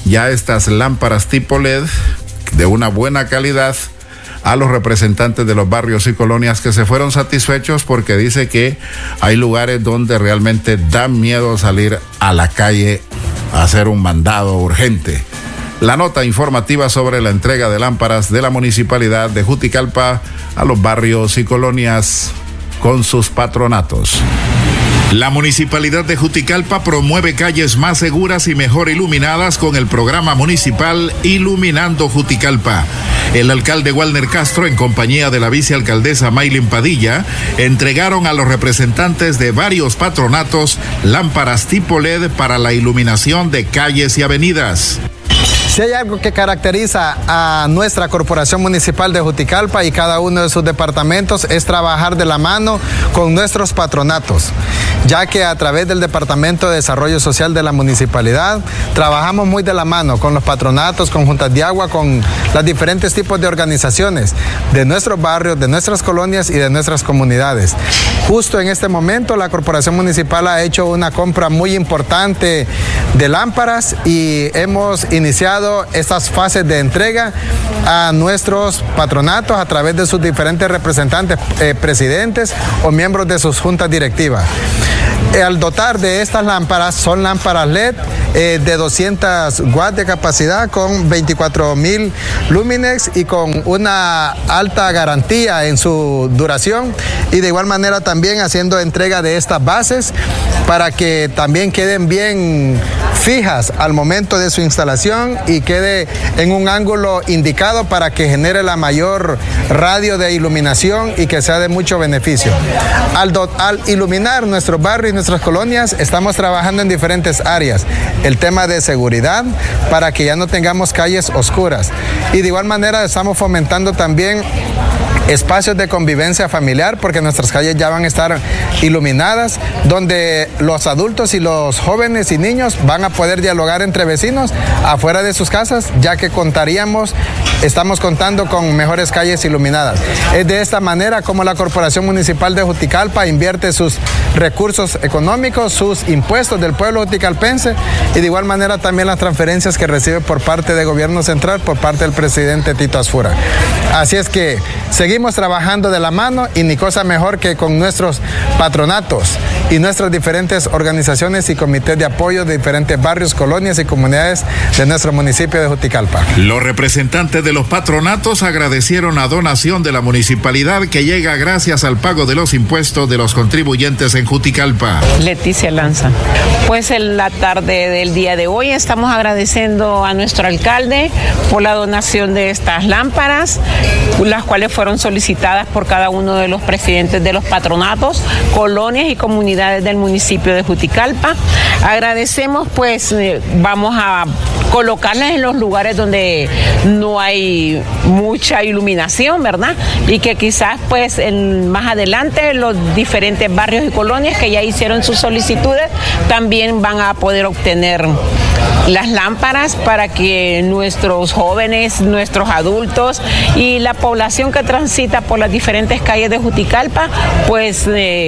ya estas lámparas tipo LED de una buena calidad a los representantes de los barrios y colonias que se fueron satisfechos porque dice que hay lugares donde realmente da miedo salir a la calle a hacer un mandado urgente. La nota informativa sobre la entrega de lámparas de la municipalidad de Juticalpa a los barrios y colonias con sus patronatos. La Municipalidad de Juticalpa promueve calles más seguras y mejor iluminadas con el programa municipal Iluminando Juticalpa. El alcalde Walner Castro, en compañía de la vicealcaldesa Maylin Padilla, entregaron a los representantes de varios patronatos lámparas tipo LED para la iluminación de calles y avenidas. Si hay algo que caracteriza a nuestra Corporación Municipal de Juticalpa y cada uno de sus departamentos es trabajar de la mano con nuestros patronatos, ya que a través del Departamento de Desarrollo Social de la Municipalidad trabajamos muy de la mano con los patronatos, con juntas de agua, con los diferentes tipos de organizaciones de nuestros barrios, de nuestras colonias y de nuestras comunidades. Justo en este momento la Corporación Municipal ha hecho una compra muy importante de lámparas y hemos iniciado estas fases de entrega a nuestros patronatos a través de sus diferentes representantes, presidentes o miembros de sus juntas directivas. Al dotar de estas lámparas, son lámparas LED de 200 watts de capacidad con 24.000 lúmenes y con una alta garantía en su duración, y de igual manera también haciendo entrega de estas bases para que también queden bien fijas al momento de su instalación y quede en un ángulo indicado para que genere la mayor radio de iluminación y que sea de mucho beneficio. Al iluminar nuestros barrios y nuestras colonias, estamos trabajando en diferentes áreas. El tema de seguridad, para que ya no tengamos calles oscuras. Y de igual manera estamos fomentando también espacios de convivencia familiar, porque nuestras calles ya van a estar iluminadas, donde los adultos y los jóvenes y niños van a poder dialogar entre vecinos afuera de sus casas, ya que estamos contando con mejores calles iluminadas. Es de esta manera como la Corporación Municipal de Juticalpa invierte sus recursos económicos, sus impuestos del pueblo juticalpense, y de igual manera también las transferencias que recibe por parte del gobierno central, por parte del presidente Tito Asfura. Así es que seguimos trabajando de la mano, y ni cosa mejor que con nuestros patronatos y nuestras diferentes organizaciones y comités de apoyo de diferentes barrios, colonias y comunidades de nuestro municipio de Juticalpa. Los representantes de los patronatos agradecieron la donación de la municipalidad, que llega gracias al pago de los impuestos de los contribuyentes en Juticalpa. Leticia Lanza. Pues en la tarde del día de hoy estamos agradeciendo a nuestro alcalde por la donación de estas lámparas, las cuales fueron solicitadas por cada uno de los presidentes de los patronatos, colonias y comunidades del municipio de Juticalpa. Agradecemos, pues vamos a colocarlas en los lugares donde no hay mucha iluminación, ¿verdad? Y que quizás pues más adelante los diferentes barrios y colonias que ya hicieron sus solicitudes también van a poder obtener las lámparas para que nuestros jóvenes, nuestros adultos y la población que transita por las diferentes calles de Juticalpa pues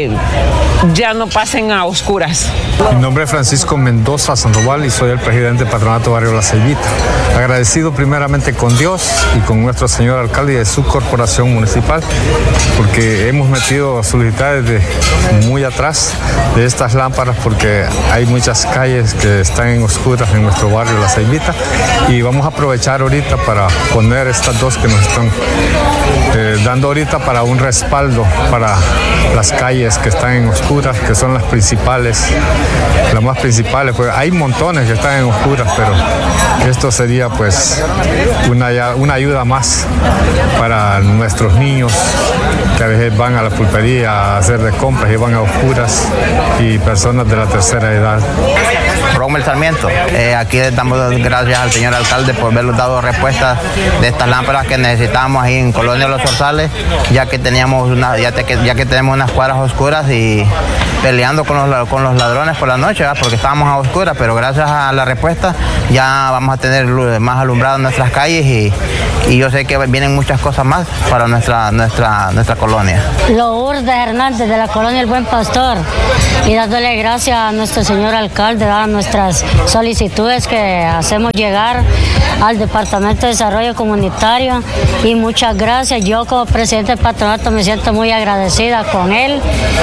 ya no pasen a oscuras. Mi nombre es Francisco Mendoza Sandoval y soy el presidente del Patronato Barrio La Ceibita. Agradecido primeramente con Dios y con nuestro señor alcalde y de su corporación municipal, porque hemos metido solicitudes desde muy atrás de estas lámparas, porque hay muchas calles que están en oscuras en nuestro barrio La Ceibita, y vamos a aprovechar ahorita para poner estas dos que nos están dando ahorita para un respaldo para las calles que están en oscuras, que son las principales, las más principales, pues hay montones que están en oscuras, pero esto sería pues una ayuda más para nuestros niños que a veces van a la pulpería a hacer de compras y van a oscuras, y personas de la tercera edad. Rommel Sarmiento, aquí le damos gracias al señor alcalde por habernos dado respuesta de estas lámparas que necesitamos ahí en Colonia Los Zorzales, ya que tenemos unas cuadras oscuras y peleando con los ladrones por la noche, ¿verdad? Porque estábamos a oscuras, pero gracias a la respuesta ya vamos a tener más alumbrado en nuestras calles, y yo sé que vienen muchas cosas más para nuestra colonia. Lourdes Hernández, de la colonia El Buen Pastor, y dándole gracias a nuestro señor alcalde, a nuestro nuestras solicitudes que hacemos llegar al Departamento de Desarrollo Comunitario, y muchas gracias. Yo como presidente del patronato me siento muy agradecida con él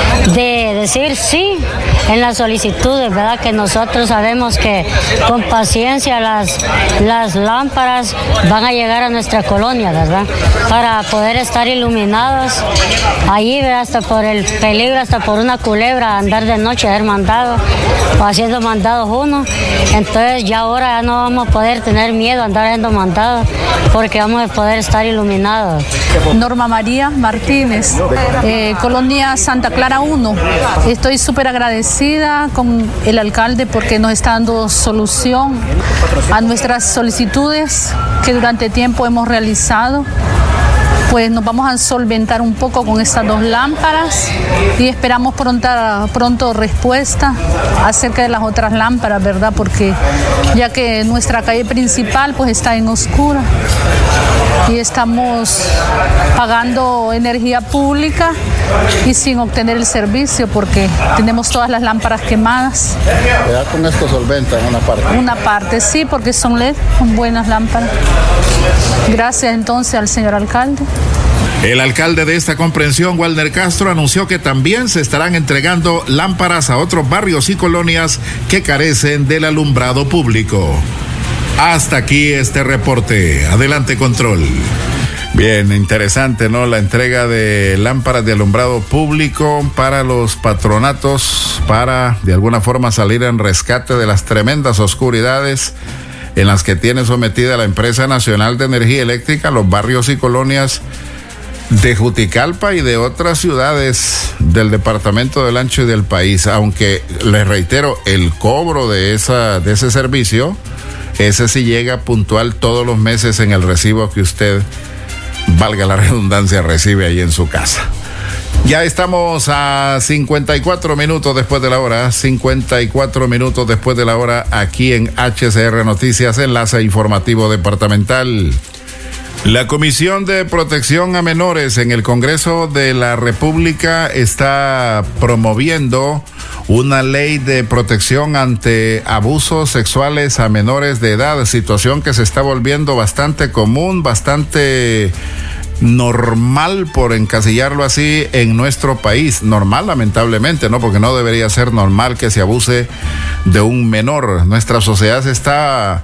de decir sí en las solicitudes, ¿verdad? Que nosotros sabemos que con paciencia las lámparas van a llegar a nuestra colonia, ¿verdad? Para poder estar iluminados allí, ¿verdad? Hasta por el peligro, hasta por una culebra, andar de noche, haber mandado o haciendo mandados uno. Entonces ya ahora ya no vamos a poder tener miedo a andar haciendo mandados, porque vamos a poder estar iluminados. Norma María Martínez, Colonia Santa Clara 1. Estoy súper agradecida con el alcalde porque nos está dando solución a nuestras solicitudes que durante tiempo hemos realizado. Pues nos vamos a solventar un poco con estas 2 lámparas y esperamos pronto respuesta acerca de las otras lámparas, ¿verdad? Porque ya que nuestra calle principal pues está en oscura y estamos pagando energía pública y sin obtener el servicio porque tenemos todas las lámparas quemadas. ¿Ya con esto solventan una parte? Una parte, sí, porque son LED, son buenas lámparas. Gracias entonces al señor alcalde. El alcalde de esta comprensión, Walner Castro, anunció que también se estarán entregando lámparas a otros barrios y colonias que carecen del alumbrado público. Hasta aquí este reporte. Adelante, control. Bien, interesante, ¿no? La entrega de lámparas de alumbrado público para los patronatos, para de alguna forma salir en rescate de las tremendas oscuridades en las que tiene sometida la Empresa Nacional de Energía Eléctrica los barrios y colonias de Juticalpa y de otras ciudades del departamento del Ancho y del país. Aunque les reitero, el cobro de ese servicio, ese sí llega puntual todos los meses en el recibo que usted, valga la redundancia, recibe ahí en su casa. Ya estamos a 54 minutos después de la hora, 54 minutos después de la hora, aquí en HCR Noticias, Enlace Informativo Departamental. La Comisión de Protección a Menores en el Congreso de la República está promoviendo una ley de protección ante abusos sexuales a menores de edad, situación que se está volviendo bastante común, bastante normal, por encasillarlo así, en nuestro país. Normal, lamentablemente, ¿no? Porque no debería ser normal que se abuse de un menor. Nuestra sociedad se está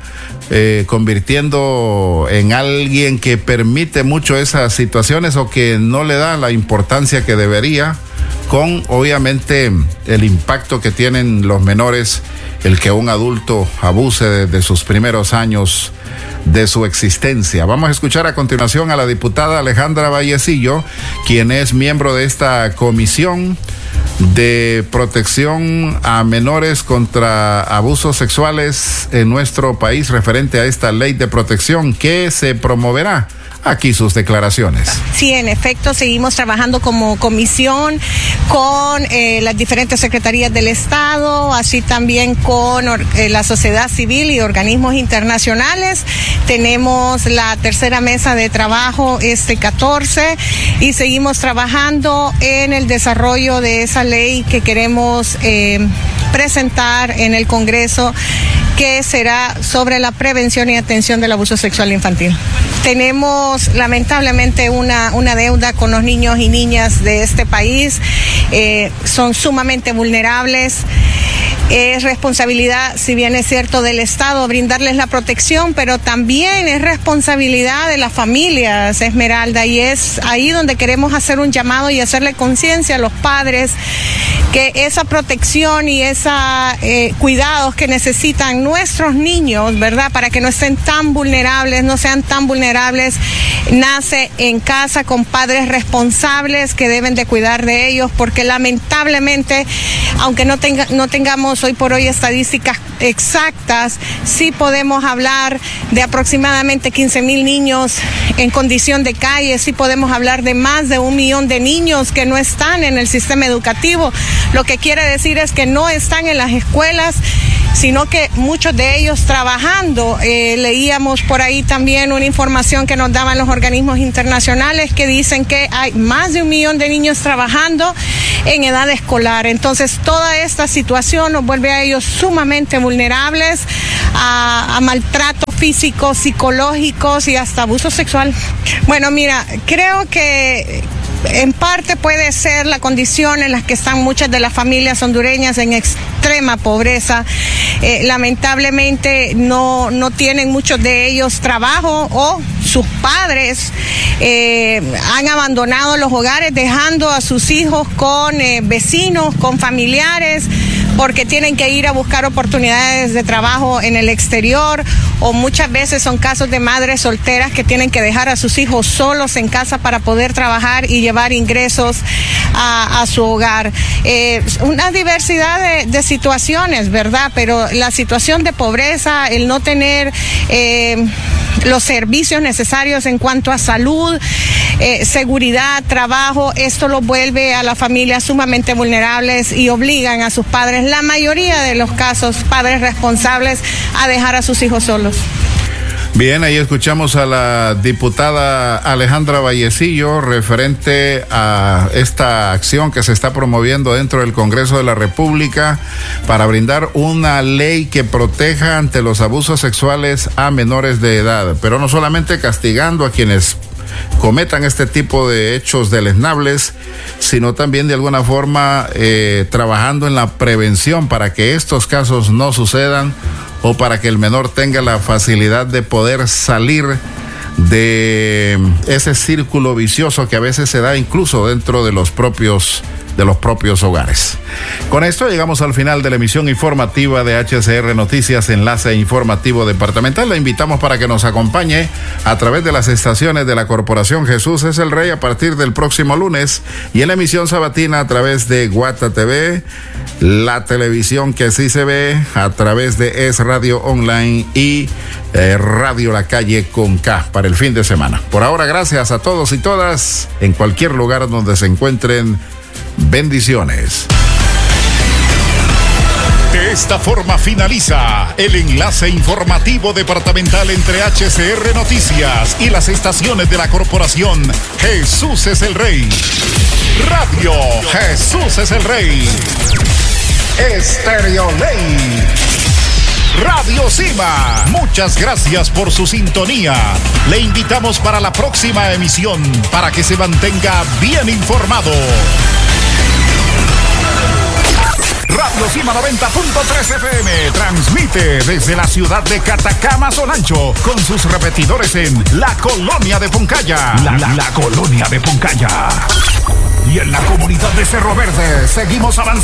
convirtiendo en alguien que permite mucho esas situaciones o que no le da la importancia que debería, con obviamente el impacto que tienen los menores, el que un adulto abuse desde sus primeros años de su existencia. Vamos a escuchar a continuación a la diputada Alejandra Vallecillo, quien es miembro de esta comisión de protección a menores contra abusos sexuales en nuestro país, referente a esta ley de protección que se promoverá. Aquí sus declaraciones. Sí, en efecto, seguimos trabajando como comisión con las diferentes secretarías del Estado, así también con la sociedad civil y organismos internacionales. Tenemos la tercera mesa de trabajo este 14 y seguimos trabajando en el desarrollo de esa ley que queremos presentar en el Congreso, que será sobre la prevención y atención del abuso sexual infantil. Tenemos lamentablemente una deuda con los niños y niñas de este país. Son sumamente vulnerables. Es responsabilidad, si bien es cierto, del Estado brindarles la protección, pero también es responsabilidad de las familias, Esmeralda, y es ahí donde queremos hacer un llamado y hacerle conciencia a los padres que esa protección y esa cuidados que necesitan nuestros niños, ¿verdad? Para que no estén tan vulnerables, no sean tan vulnerables, nace en casa con padres responsables que deben de cuidar de ellos, porque lamentablemente, aunque no tengamos hoy por hoy estadísticas exactas, sí podemos hablar de aproximadamente 15,000 niños en condición de calle, sí podemos hablar de más de 1 millón de niños que no están en el sistema educativo. Lo que quiere decir es que no están en las escuelas sino que muchos de ellos trabajando. Leíamos por ahí también una información que nos daban los organismos internacionales que dicen que hay más de 1 millón de niños trabajando en edad escolar. Entonces, toda esta situación nos vuelve a ellos sumamente vulnerables a maltrato físico, psicológicos y hasta abuso sexual. Bueno, mira, creo que en parte puede ser la condición en la que están muchas de las familias hondureñas en extrema pobreza. Lamentablemente no tienen muchos de ellos trabajo, o sus padres han abandonado los hogares dejando a sus hijos con vecinos, con familiares, porque tienen que ir a buscar oportunidades de trabajo en el exterior, o muchas veces son casos de madres solteras que tienen que dejar a sus hijos solos en casa para poder trabajar y llevar ingresos a su hogar. Una diversidad de situaciones, ¿verdad? Pero la situación de pobreza, el no tener los servicios necesarios en cuanto a salud, seguridad, trabajo, esto los vuelve a las familias sumamente vulnerables y obligan a sus padres, la mayoría de los casos, padres responsables, a dejar a sus hijos solos. Bien, ahí escuchamos a la diputada Alejandra Vallecillo referente a esta acción que se está promoviendo dentro del Congreso de la República para brindar una ley que proteja ante los abusos sexuales a menores de edad, pero no solamente castigando a quienes cometan este tipo de hechos deleznables, sino también de alguna forma trabajando en la prevención para que estos casos no sucedan, o para que el menor tenga la facilidad de poder salir de ese círculo vicioso que a veces se da incluso dentro de los propios hogares. Con esto llegamos al final de la emisión informativa de HCR Noticias, enlace informativo departamental. La invitamos para que nos acompañe a través de las estaciones de la Corporación Jesús es el Rey a partir del próximo lunes, y en la emisión sabatina a través de Guata TV, la televisión que sí se ve a través de Es Radio Online y Radio La Calle con K para el fin de semana. Por ahora, gracias a todos y todas en cualquier lugar donde se encuentren. Bendiciones. De esta forma finaliza el enlace informativo departamental entre HCR Noticias y las estaciones de la Corporación Jesús es el Rey. Radio Jesús es el Rey. Estéreo Ley. Radio Cima. Muchas gracias por su sintonía. Le invitamos para la próxima emisión para que se mantenga bien informado. Radio Cima 90.3 FM transmite desde la ciudad de Catacama, Sonancho, con sus repetidores en la colonia de Poncaya. La colonia de Poncaya. Y en la comunidad de Cerro Verde seguimos avanzando.